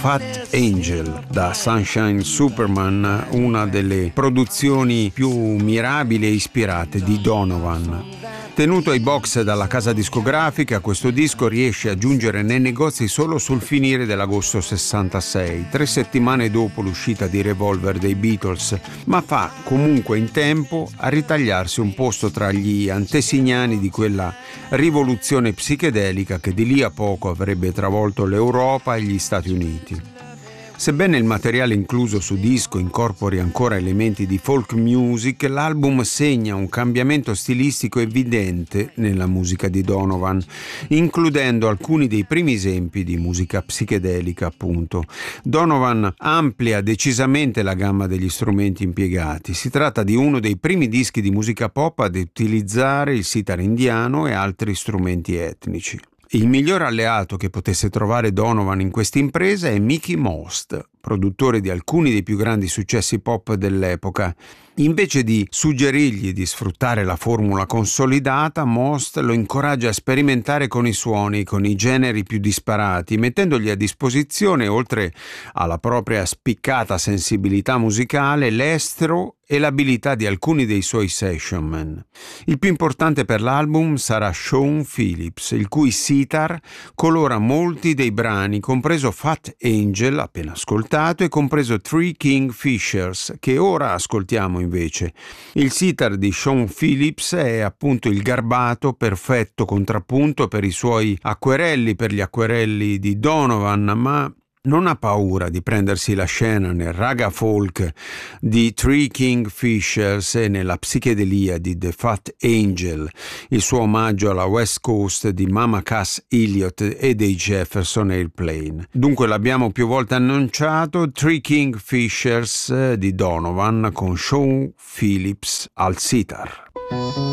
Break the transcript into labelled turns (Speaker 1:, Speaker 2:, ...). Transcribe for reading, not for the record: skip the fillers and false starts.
Speaker 1: Fat Angel da Sunshine Superman, una delle produzioni più mirabili e ispirate di Donovan. Tenuto ai box dalla casa discografica, questo disco riesce a giungere nei negozi solo sul finire dell'agosto 66, 3 settimane dopo l'uscita di Revolver dei Beatles, ma fa comunque in tempo a ritagliarsi un posto tra gli antesignani di quella rivoluzione psichedelica che di lì a poco avrebbe travolto l'Europa e gli Stati Uniti. Sebbene il materiale incluso su disco incorpori ancora elementi di folk music, l'album segna un cambiamento stilistico evidente nella musica di Donovan, includendo alcuni dei primi esempi di musica psichedelica, appunto. Donovan amplia decisamente la gamma degli strumenti impiegati. Si tratta di uno dei primi dischi di musica pop ad utilizzare il sitar indiano e altri strumenti etnici. Il miglior alleato che potesse trovare Donovan in questa impresa è Mickie Most, produttore di alcuni dei più grandi successi pop dell'epoca. Invece di suggerirgli di sfruttare la formula consolidata, Most lo incoraggia a sperimentare con i suoni, con i generi più disparati, mettendogli a disposizione, oltre alla propria spiccata sensibilità musicale, l'estro e l'abilità di alcuni dei suoi sessionman. Il più importante per l'album sarà Shawn Phillips, il cui sitar colora molti dei brani, compreso Fat Angel, appena ascoltato, e compreso Three Kingfishers, che ora ascoltiamo invece. Il sitar di Shawn Phillips è appunto il garbato, perfetto contrappunto per i suoi acquerelli, per gli acquerelli di Donovan, ma non ha paura di prendersi la scena nel raga folk di Three Kingfishers e nella psichedelia di The Fat Angel, il suo omaggio alla West Coast di Mama Cass Elliot e dei Jefferson Airplane. Dunque l'abbiamo più volte annunciato, Three Kingfishers di Donovan con Shawn Phillips al sitar.